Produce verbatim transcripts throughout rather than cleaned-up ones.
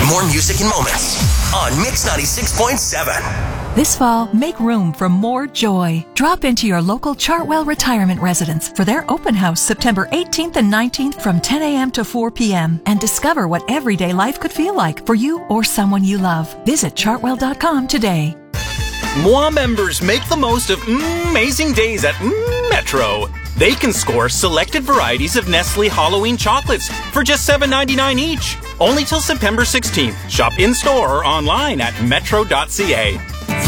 More music and moments on Mix ninety-six point seven. This fall, make room for more joy. Drop into your local Chartwell Retirement Residence for their open house September eighteenth and nineteenth from ten a.m. to four p.m. and discover what everyday life could feel like for you or someone you love. Visit chartwell dot com today. Moi members make the most of amazing days at Metro. They can score selected varieties of Nestle Halloween chocolates for just seven ninety-nine each. Only till September sixteenth. Shop in-store or online at metro dot c a.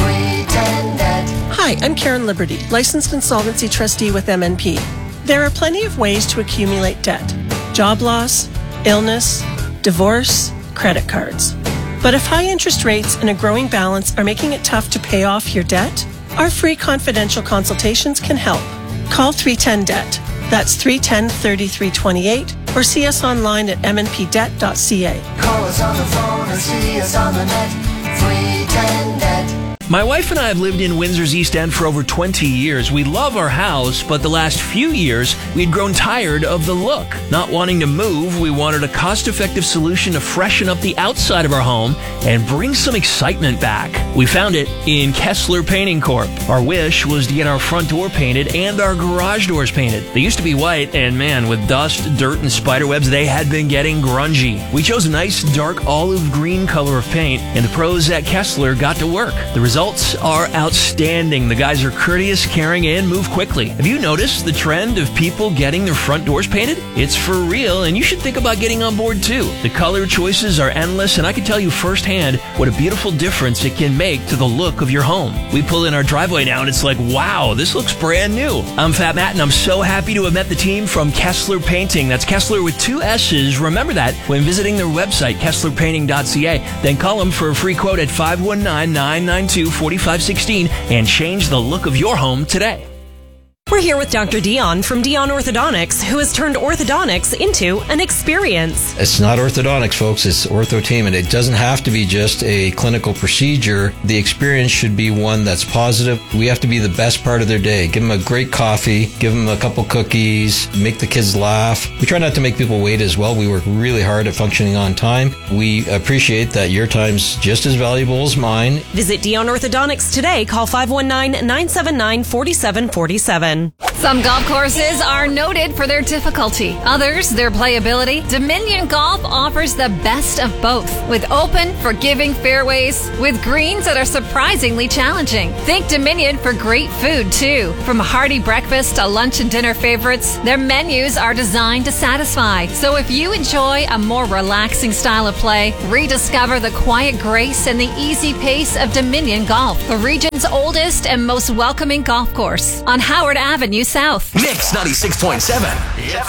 Hi, I'm Karen Liberty, licensed insolvency trustee with M N P. There are plenty of ways to accumulate debt. Job loss, illness, divorce, credit cards. But if high interest rates and a growing balance are making it tough to pay off your debt, our free confidential consultations can help. Call three ten debt. That's three one zero, three three two eight or see us online at m n p debt dot c a. Call us on the phone or see us on the net. three ten debt. My wife and I have lived in Windsor's East End for over twenty years. We love our house, but the last few years, we'd grown tired of the look. Not wanting to move, we wanted a cost-effective solution to freshen up the outside of our home and bring some excitement back. We found it in Kessler Painting Corp. Our wish was to get our front door painted and our garage doors painted. They used to be white, and man, with dust, dirt, and spider webs, they had been getting grungy. We chose a nice dark olive green color of paint, and the pros at Kessler got to work. The result Results are outstanding. The guys are courteous, caring, and move quickly. Have you noticed the trend of people getting their front doors painted? It's for real, and you should think about getting on board too. The color choices are endless, and I can tell you firsthand what a beautiful difference it can make to the look of your home. We pull in our driveway now, and it's like, wow, this looks brand new. I'm Fat Matt, and I'm so happy to have met the team from Kessler Painting. That's Kessler with two S's. Remember that when visiting their website, kessler painting dot c a. Then call them for a free quote at five one nine, nine nine two, four five one six and change the look of your home today. We're here with Doctor Dion from Dion Orthodontics, who has turned orthodontics into an experience. It's not orthodontics, folks. It's orthotainment. It doesn't have to be just a clinical procedure. The experience should be one that's positive. We have to be the best part of their day. Give them a great coffee. Give them a couple cookies. Make the kids laugh. We try not to make people wait as well. We work really hard at functioning on time. We appreciate that your time's just as valuable as mine. Visit Dion Orthodontics today. Call five one nine, nine seven nine, four seven four seven. Some golf courses are noted for their difficulty, others their playability. Dominion Golf offers the best of both, with open, forgiving fairways with greens that are surprisingly challenging. Think Dominion for great food too. From a hearty breakfast to lunch and dinner favorites, their menus are designed to satisfy. So if you enjoy a more relaxing style of play, rediscover the quiet grace and the easy pace of Dominion Golf, the region's oldest and most welcoming golf course on Howard Avenue South. Mix ninety-six point seven.